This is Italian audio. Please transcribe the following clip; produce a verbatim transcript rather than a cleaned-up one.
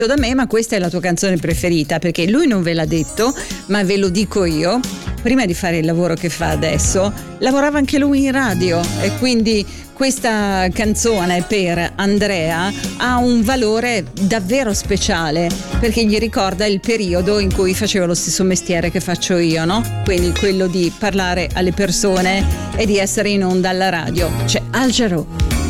da me, ma questa è la tua canzone preferita, perché lui non ve l'ha detto, ma ve lo dico io. Prima di fare il lavoro che fa adesso, lavorava anche lui in radio, e quindi questa canzone per Andrea ha un valore davvero speciale, perché gli ricorda il periodo in cui facevo lo stesso mestiere che faccio io, no? Quindi quello di parlare alle persone e di essere in onda alla radio. C'è Al Jarreau.